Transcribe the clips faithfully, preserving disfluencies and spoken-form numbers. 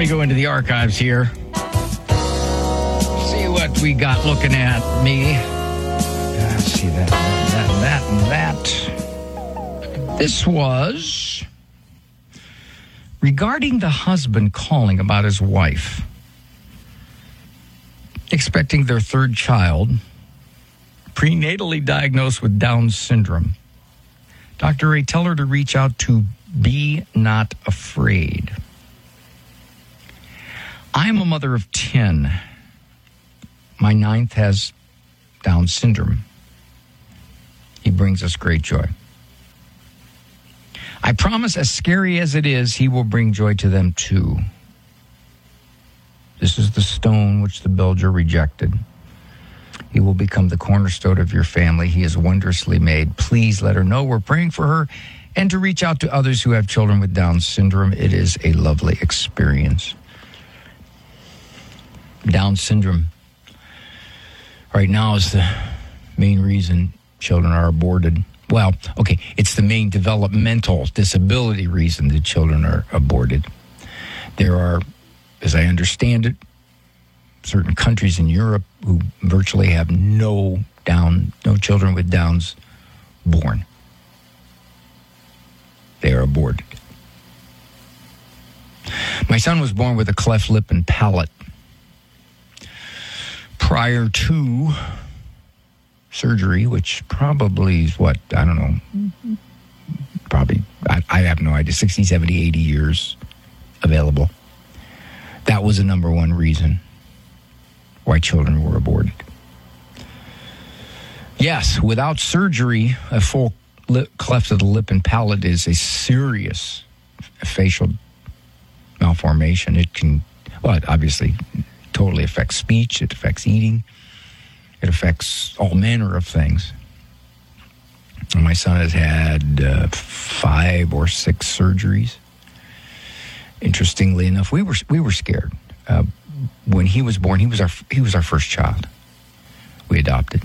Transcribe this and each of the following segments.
me go into the archives here. See what we got looking at me. Ah, see that, that, that, and that. This was regarding the husband calling about his wife expecting their third child, prenatally diagnosed with Down syndrome. Doctor Ray, tell her to reach out to Be Not Afraid. I'm a mother of ten. My ninth has Down syndrome. He brings us great joy. I promise, as scary as it is, he will bring joy to them too. This is the stone which the builder rejected. He will become the cornerstone of your family. He is wondrously made. Please let her know we're praying for her and to reach out to others who have children with Down syndrome. It is a lovely experience. Down syndrome right now is the main reason children are aborted. Well, okay, it's the main developmental disability reason that children are aborted. There are, as I understand it, certain countries in Europe who virtually have no Down, no children with Downs born. They are aborted. My son was born with a cleft lip and palate. Prior to surgery, which probably is what, I don't know, probably, I, I have no idea, sixty, seventy, eighty years available. That was the number one reason why children were aborted. Yes, without surgery, a full lip, cleft of the lip and palate is a serious facial malformation. It can, well, it obviously totally affects speech. It affects eating. It affects all manner of things. And my son has had uh, five or six surgeries. Interestingly enough, we were we were scared. Uh, when he was born, he was our he was our first child. We adopted.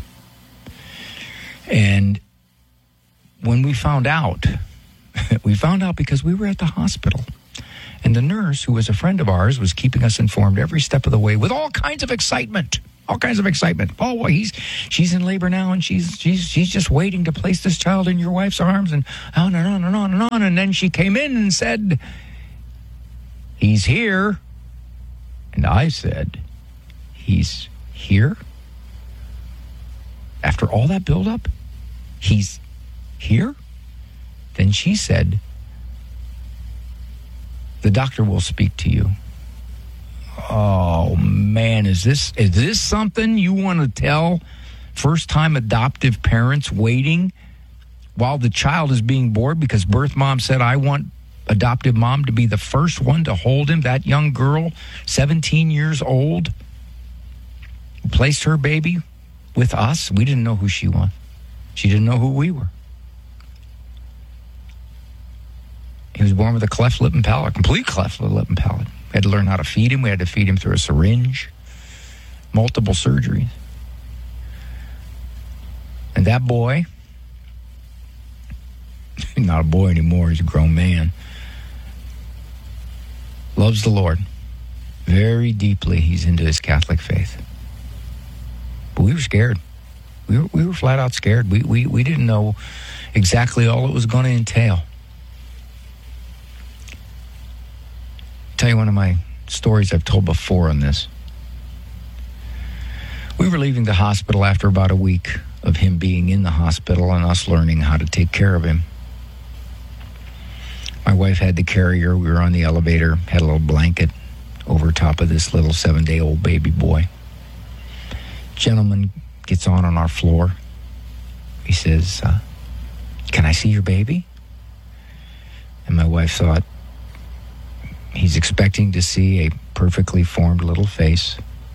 And when we found out, we found out because we were at the hospital. And the nurse, who was a friend of ours, was keeping us informed every step of the way with all kinds of excitement. All kinds of excitement. Oh, well, he's she's in labor now, and she's she's she's just waiting to place this child in your wife's arms, and on and on and on and on. And then she came in and said, "He's here." And I said, "He's here?" After all that buildup, he's here? Then she said, "The doctor will speak to you." Oh, man, is this is this something you want to tell first-time adoptive parents waiting while the child is being born because birth mom said, "I want adoptive mom to be the first one to hold him"? That young girl, seventeen years old, placed her baby with us. We didn't know who she was. She didn't know who we were. He was born with a cleft lip and palate, complete cleft lip and palate. We had to learn how to feed him. We had to feed him through a syringe. Multiple surgeries. And that boy, not a boy anymore, he's a grown man, loves the Lord. Very deeply, he's into his Catholic faith. But we were scared. We were, we were flat out scared. We, we, we didn't know exactly all it was going to entail. Tell you one of my stories I've told before on this. We were leaving the hospital after about a week of him being in the hospital and us learning how to take care of him. My wife had the carrier. We were on the elevator, had a little blanket over top of this little seven-day-old baby boy. Gentleman gets on on our floor. He says, uh, "Can I see your baby?" And my wife thought, he's expecting to see a perfectly formed little face.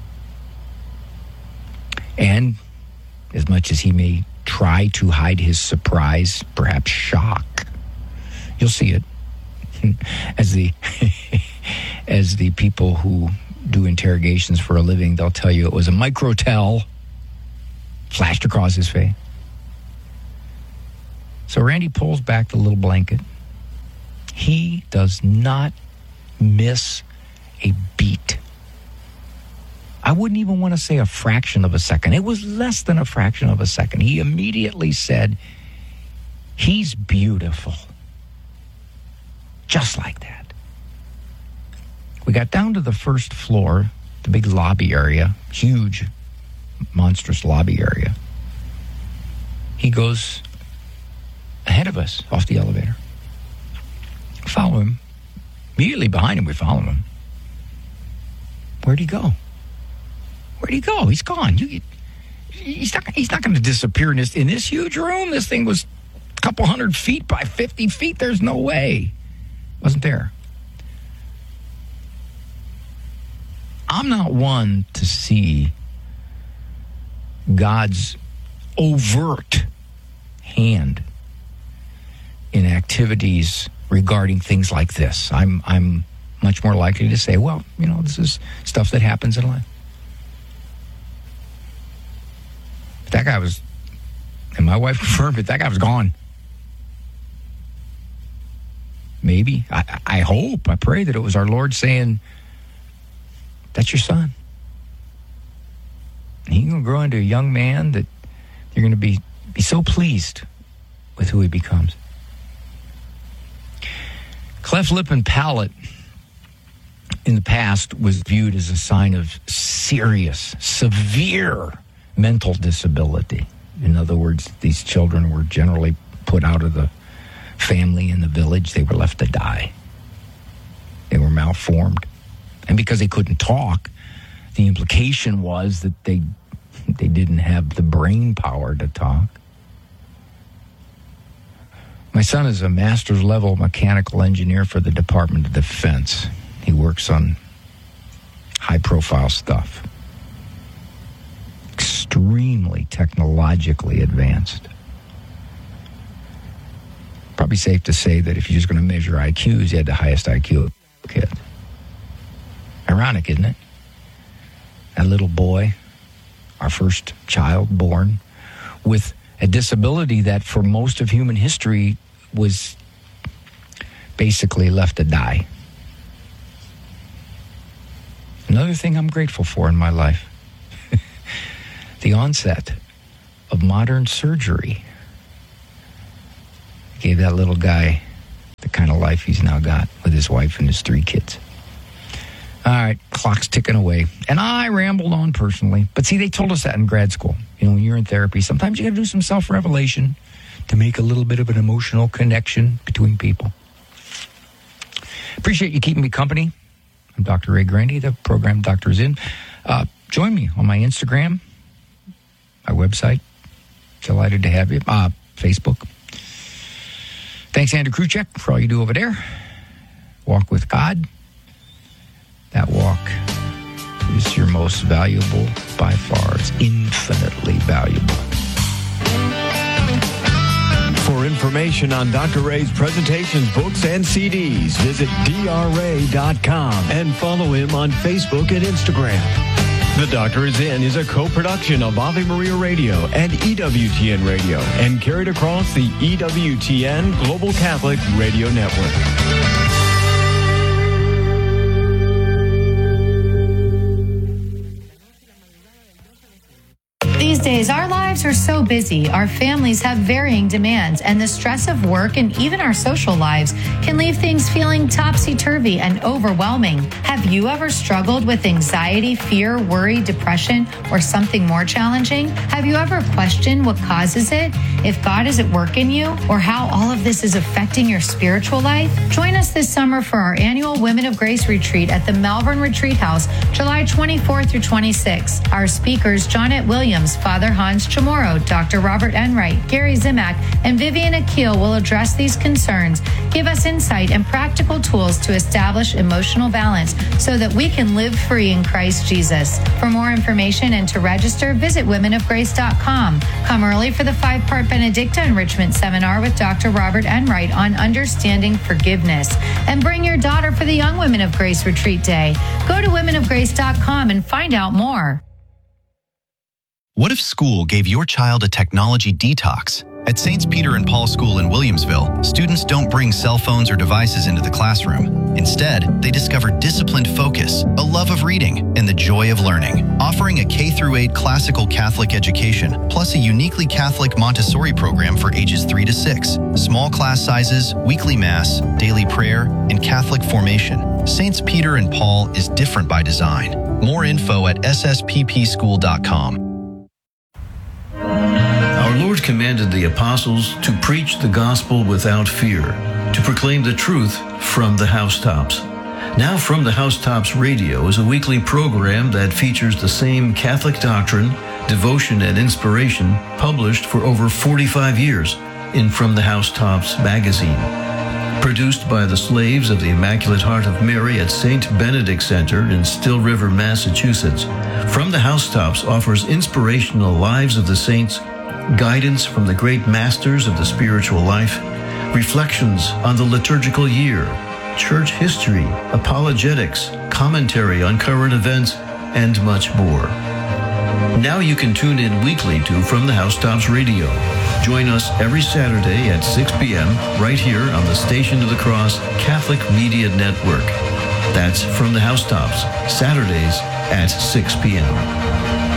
And as much as he may try to hide his surprise, perhaps shock, you'll see it. As the as the people who do interrogations for a living, they'll tell you it was a microtel flashed across his face. So Randy pulls back the little blanket. He does not miss a beat. I wouldn't even want to say a fraction of a second. It was less than a fraction of a second. He immediately said, "He's beautiful." Just like that. We got down to the first floor, the big lobby area, huge, monstrous lobby area. He goes ahead of us off the elevator. Follow him. Immediately behind him, we follow him. Where'd he go? Where'd he go? He's gone. You, he's not. He's not going to disappear in this in this huge room. This thing was a couple hundred feet by fifty feet. There's no way. Wasn't there. I'm not one to see God's overt hand in activities regarding things like this. I'm I'm much more likely to say, well, you know, this is stuff that happens in life. But that guy was, and my wife confirmed it, that guy was gone. Maybe. I, I hope, I pray that it was our Lord saying, that's your son. And he's going to grow into a young man that you're going to be, be so pleased with who he becomes. Cleft lip and palate in the past was viewed as a sign of serious, severe mental disability. In other words, these children were generally put out of the family in the village. They were left to die. They were malformed. And because they couldn't talk, the implication was that they they didn't have the brain power to talk. My son is a master's level mechanical engineer for the Department of Defense. He works on high profile stuff. Extremely technologically advanced. Probably safe to say that if you're just going to measure I Qs, he had the highest I Q kid. Ironic, isn't it? That little boy, our first child born, with a disability that for most of human history was basically left to die. Another thing I'm grateful for in my life, the onset of modern surgery gave that little guy the kind of life he's now got with his wife and his three kids. All right, clock's ticking away. And I rambled on personally. But see, they told us that in grad school. You know, when you're in therapy, sometimes you got to do some self-revelation to make a little bit of an emotional connection between people. Appreciate you keeping me company. I'm Doctor Ray Grandy, the program Doctor is in. Uh, join me on my Instagram, my website. Delighted to have you. Uh, Facebook. Thanks, Andrew Kruchek, for all you do over there. Walk with God. That walk is your most valuable by far. It's infinitely valuable. For information on Doctor Ray's presentations, books, and C Ds, visit D R ray dot com and follow him on Facebook and Instagram. The Doctor is In is a co-production of Ave Maria Radio and E W T N Radio and carried across the E W T N Global Catholic Radio Network. These days, our lives are so busy, our families have varying demands, and the stress of work and even our social lives can leave things feeling topsy-turvy and overwhelming. Have you ever struggled with anxiety, fear, worry, depression, or something more challenging? Have you ever questioned what causes it, if God is at work in you, or how all of this is affecting your spiritual life? Join us this summer for our annual Women of Grace Retreat at the Malvern Retreat House, July twenty-fourth through twenty-sixth. Our speakers, Johnette Williams, Father Hans Chamorro, Doctor Robert Enright, Gary Zimak, and Vivian Akil will address these concerns, give us insight and practical tools to establish emotional balance so that we can live free in Christ Jesus. For more information and to register, visit women of grace dot com. Come early for the five-part Benedicta Enrichment Seminar with Doctor Robert Enright on understanding forgiveness. And bring your daughter for the Young Women of Grace Retreat Day. Go to women of grace dot com and find out more. What if school gave your child a technology detox At Saints Peter and Paul School in Williamsville, students don't bring cell phones or devices into the classroom. Instead, they discover disciplined focus, a love of reading, and the joy of learning. Offering a K through eight classical Catholic education, plus a uniquely Catholic Montessori program for ages three to six, small class sizes, weekly mass, daily prayer, and Catholic formation. Saints Peter and Paul is different by design. More info at s s p p school dot com. Our Lord commanded the apostles to preach the gospel without fear, to proclaim the truth from the housetops. Now From the Housetops Radio is a weekly program that features the same Catholic doctrine, devotion, and inspiration published for over forty-five years in From the Housetops magazine. Produced by the slaves of the Immaculate Heart of Mary at Saint Benedict Center in Still River, Massachusetts, From the Housetops offers inspirational lives of the saints, guidance from the great masters of the spiritual life, reflections on the liturgical year, church history, apologetics, commentary on current events, and much more. Now you can tune in weekly to From the Housetops Radio. Join us every Saturday at six p.m. right here on the Station of the Cross Catholic Media Network. That's From the Housetops, Saturdays at six p.m.